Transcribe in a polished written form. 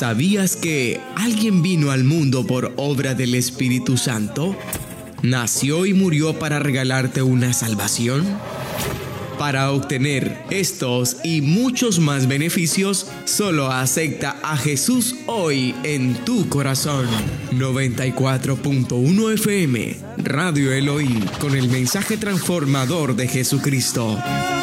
¿Sabías que alguien vino al mundo por obra del Espíritu Santo? ¿Nació y murió para regalarte una salvación? Para obtener estos y muchos más beneficios, solo acepta a Jesús hoy en tu corazón. 94.1 FM, Radio Elohim, con el mensaje transformador de Jesucristo.